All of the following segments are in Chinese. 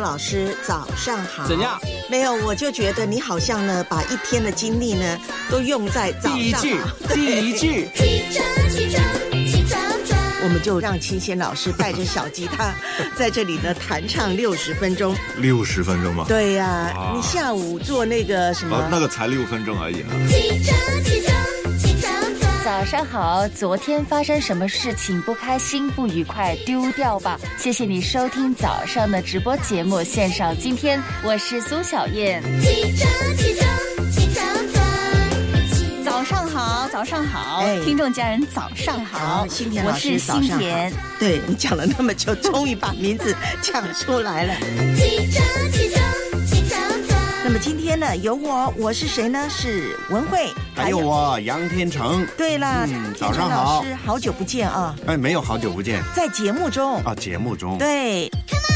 老师早上好。 怎样？ 没有，我就觉得你好像呢，把一天的精力呢都用在早上好。 第一句。 起床起床起床床。 我们就让清贤老师带着小吉他在这里呢弹唱60分钟。 60分钟吗？ 对呀、你下午做那个什么？ 那个才6分钟而已啊。 起床起床起床床。 早上好，昨天发生什么事情不开心不愉快丢掉吧。谢谢你收听早上的直播节目线上今天，我是苏小燕。 起床起床起床床。 早上好，早上好，听众家人早上好， 新田老师我是新田。 对，你讲了那么久，终于把名字讲出来了。 起床起床起床床。 那么今天呢，有我是谁呢？是文慧， 还有我杨天成。 对啦， 早上好， 老师好久不见啊！ 哎，没有好久不见， 在节目中啊，节目中对。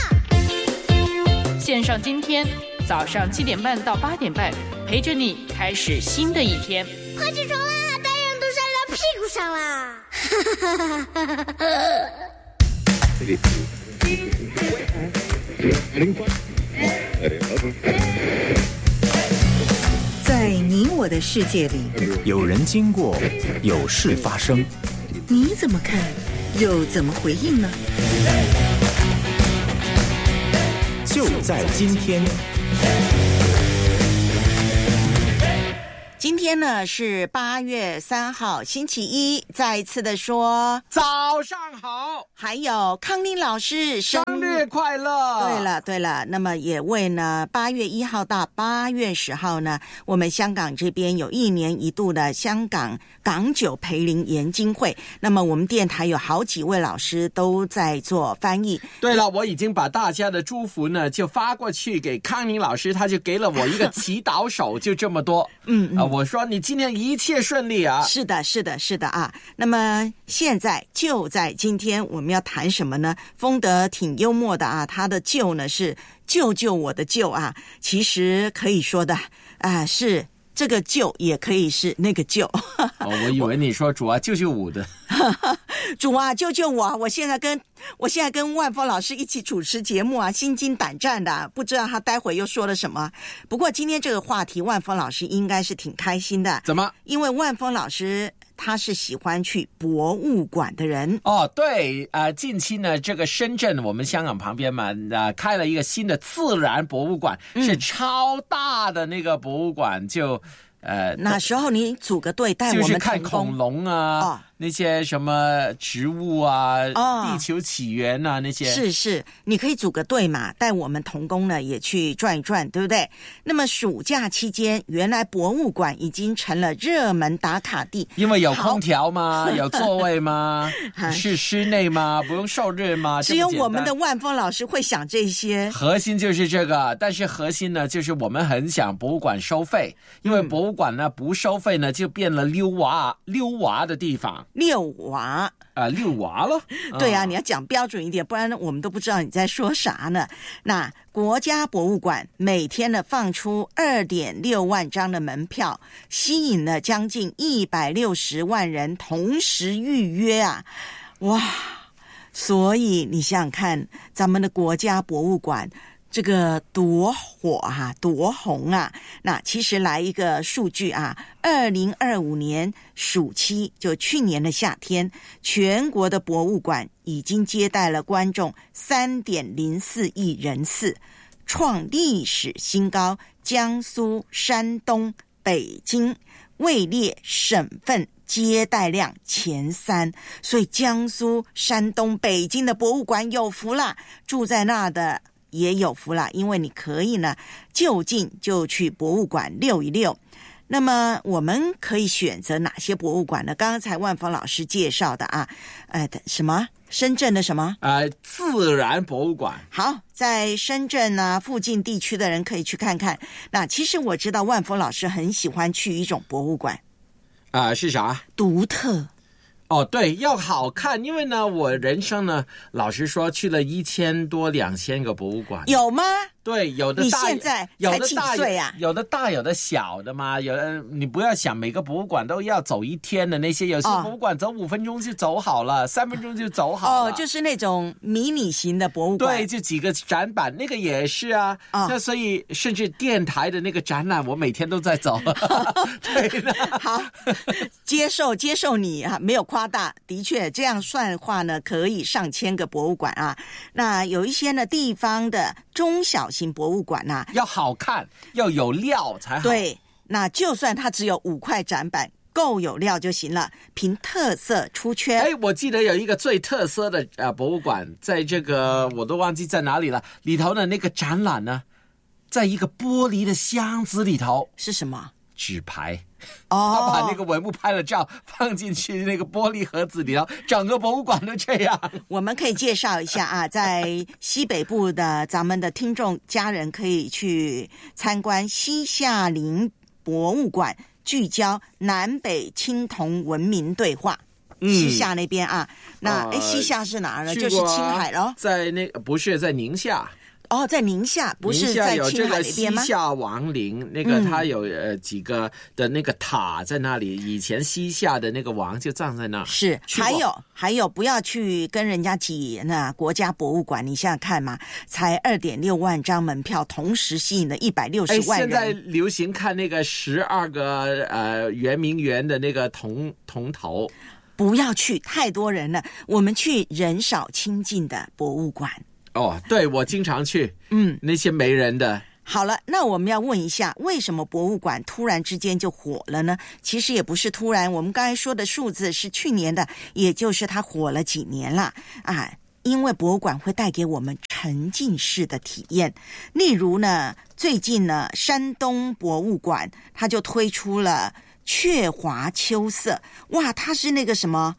线上今天早上7点半到8点半，陪着你开始新的一天。 快起床啦！太阳都晒到屁股上啦！ 在你我的世界里， 有人经过，有事发生， 你怎么看，又怎么回应呢？ 就在今天。 今天呢是8月3号星期一，再一次的说早上好， 还有康妮老师生日快乐。 对了，那么也为呢8月1号到8月10号呢，我们香港这边有1年一度的香港港九培灵研经会，那么我们电台有好几位老师都在做翻译。 对了，我已经把大家的祝福呢就发过去给康妮老师，他就给了我一个祈祷手，就这么多。我说你今天一切顺利啊。 是的啊。那么现在就在今天我们要谈什么呢？丰德挺幽默的啊，他的救呢是救救我的救啊，其实可以说的是这个救，也可以是那个救。 我以为你说主啊救救我的。 主啊救救我啊！我现在跟万峰老师一起主持节目啊，心惊胆战的，不知道他待会又说了什么。不过今天这个话题，万峰老师应该是挺开心的。 怎么？ 因为万峰老师他是喜欢去博物馆的人。 对，近期呢，这个深圳我们香港旁边嘛，开了一个新的自然博物馆，是超大的那个博物馆，就那时候你组个队带我们就是看恐龙啊，那些什么植物啊，地球起源啊那些。 是，你可以组个队嘛，带我们同工呢也去转一转，对不对？那么暑假期间，原来博物馆已经成了热门打卡地， 因为有空调吗？有座位吗？是室内吗？不用受热吗？ 只有我们的万峰老师会想这些。 核心就是这个，但是核心呢，就是我们很想博物馆收费，因为博物馆呢不收费呢，就变了溜娃的地方。 遛娃了。 对啊，你要讲标准一点，不然我们都不知道你在说啥呢。那国家博物馆每天呢放出2.6万张的门票，吸引了将近160万人同时预约啊！哇，所以你想想看，咱们的国家博物馆这个多火啊，多红啊！那其实来一个数据啊，2025年暑期，就去年的夏天，全国的博物馆已经接待了观众3.04亿人次，创历史新高。江苏、山东、北京位列省份接待量前3，所以江苏、山东、北京的博物馆有福啦，住在那的也有福啦，因为你可以呢就近就去博物馆溜一溜。那么我们可以选择哪些博物馆呢？刚才万峰老师介绍的啊，什么深圳的什么自然博物馆。 好，在深圳啊附近地区的人可以去看看。那其实我知道万峰老师很喜欢去一种博物馆是啥？ 独特。 对，要好看，因为呢，我人生呢，老实说去了1000多2000个博物馆。 有吗？ 对，有的你大， 现在才几岁啊？ 有的大，有的小的嘛。你不要想每个博物馆都要走一天的那些，有些博物馆走5分钟就走好了，3分钟就走好了。 就是那种迷你型的博物馆。 对，就几个展板，那个也是啊。那所以甚至电台的那个展览，我每天都在走。对的。 好，接受你啊，没有夸大，的确这样算的话呢，可以上千个博物馆啊。那有一些呢地方的中小型博物馆啊， 要好看，要有料才好。 对，那就算它只有5块展板，够有料就行了，凭特色出圈。 我记得有一个最特色的博物馆，在这个我都忘记在哪里了，里头的那个展览呢，在一个玻璃的箱子里头。 是什么？ 纸牌。他把那个文物拍了照，放进去那个玻璃盒子里头，整个博物馆都这样。 我们可以介绍一下啊，在西北部的咱们的听众家人可以去参观西夏陵博物馆，聚焦南北青铜文明对话。西夏那边啊，那西夏是哪儿呢？就是青海咯。 在不是在宁夏。 在宁夏，不是在青海那边吗？ 西夏王陵那个，它有几个的那个塔在那里，以前西夏的那个王就葬在那。 是，还有，不要去跟人家挤那国家博物馆，你想想看嘛，才2.6万张门票，同时吸引了160万人。 现在流行看那个12个圆明园的那个铜头。 不要去，太多人了，我们去人少亲近的博物馆。 对，我经常去，那些没人的。 好了，那我们要问一下，为什么博物馆突然之间就火了呢？其实也不是突然，我们刚才说的数字是去年的，也就是它火了几年了啊。因为博物馆会带给我们沉浸式的体验，例如呢，最近呢，山东博物馆它就推出了鹊华秋色，哇，它是那个什么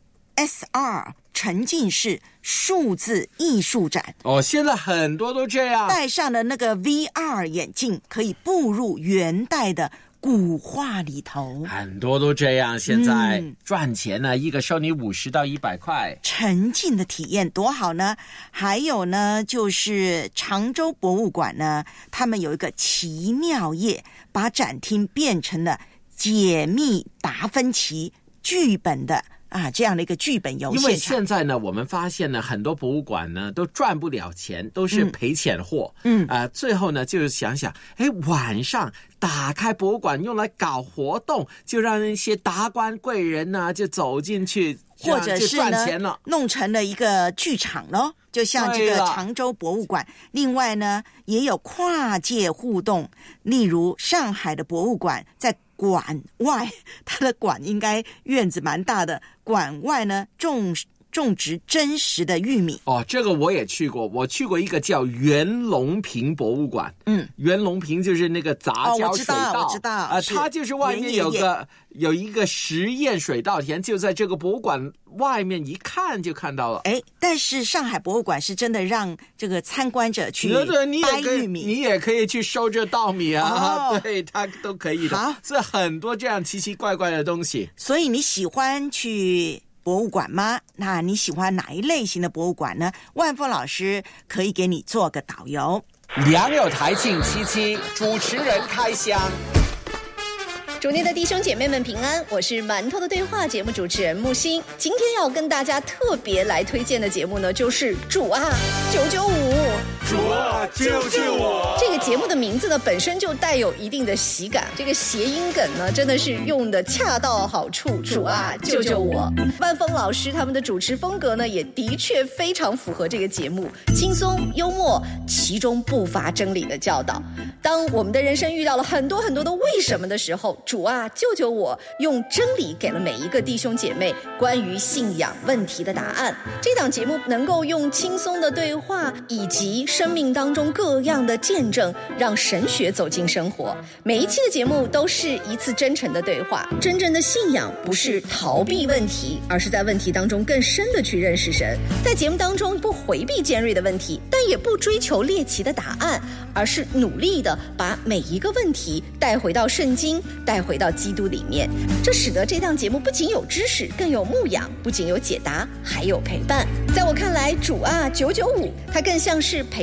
SR 沉浸式数字艺术展。 现在很多都这样， 戴上了那个 VR 眼镜，可以步入元代的古画里头。 很多都这样，现在赚钱呢，一个收你50到100块， 沉浸的体验多好呢。还有呢，就是常州博物馆呢，他们有一个奇妙夜，把展厅变成了解密达芬奇剧本的这样的一个剧本游戏。 因为现在呢，我们发现呢，很多博物馆呢都赚不了钱，都是赔钱货。最后呢，就想想，晚上打开博物馆用来搞活动，就让那些达官贵人呢就走进去， 或者是赚钱了， 弄成了一个剧场咯，就像这个常州博物馆。另外呢，也有跨界互动，例如上海的博物馆在馆外，它的馆应该院子蛮大的，馆外呢种植真实的玉米。 这个我也去过，我去过一个叫袁隆平博物馆。袁隆平就是那个杂交水稻， 我知道它就是外面有一个实验水稻田，就在这个博物馆外面一看就看到了。 但是上海博物馆是真的让这个参观者去掰玉米， 你也可以去收这稻米啊。对，它都可以的。 好， 这很多这样奇奇怪怪的东西。 所以你喜欢去博物馆吗？那你喜欢哪一类型的博物馆呢？万峰老师可以给你做个导游。 良友台庆77，主持人开箱。 主内的弟兄姐妹们平安，我是馒头的对话节目主持人木星。今天要跟大家特别来推荐的节目呢，就是主啊995。 主啊救救我！ 这个节目的名字呢，本身就带有一定的喜感，这个谐音梗呢，真的是用的恰到好处。主啊救救我！万峰老师他们的主持风格呢，也的确非常符合这个节目，轻松幽默，其中不乏真理的教导。当我们的人生遇到了很多很多的为什么的时候，主啊救救我，用真理给了每一个弟兄姐妹关于信仰问题的答案。这档节目能够用轻松的对话以及生命当中各样的见证，让神学走进生活。每一期的节目都是一次真诚的对话。真正的信仰不是逃避问题，而是在问题当中更深的去认识神。在节目当中不回避尖锐的问题，但也不追求猎奇的答案，而是努力的把每一个问题带回到圣经，带回到基督里面。这使得这档节目不仅有知识，更有牧养，不仅有解答，还有陪伴。在我看来，主啊995，它更像是陪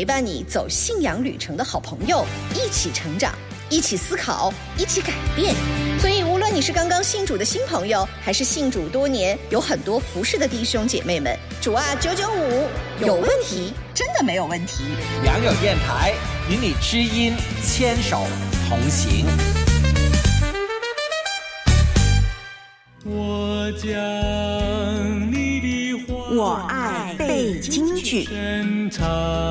陪伴你走信仰旅程的好朋友，一起成长，一起思考，一起改变。所以无论你是刚刚信主的新朋友，还是信主多年有很多服事的弟兄姐妹们，主啊995，有问题真的没有问题。 良友电台与你知音牵手同行。 我将你的话， 我爱背京剧， 深藏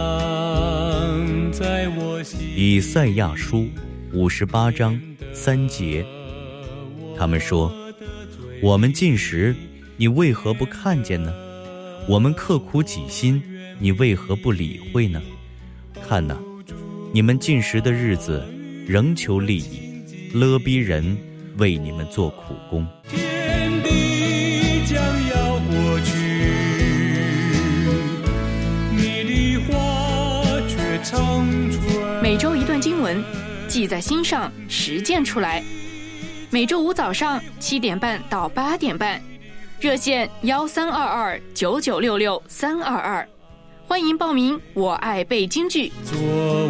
在我心。 以赛亚书58章3节，他们说：我们进食，你为何不看见呢？我们刻苦己心，你为何不理会呢？看哪，你们进食的日子，仍求利益，勒逼人为你们做苦工。 天地将要过去，你的话却长存。 每周一段经文，记在心上，实践出来。每周五早上7点半到8点半，热线13229966-322，欢迎报名。我爱背京剧。